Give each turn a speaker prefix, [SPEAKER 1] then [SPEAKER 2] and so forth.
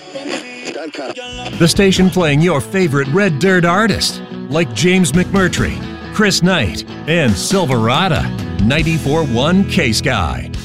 [SPEAKER 1] The station playing your favorite Red Dirt artists, like James McMurtry, Chris Knight, and Silverado. 94.1 K-Sky.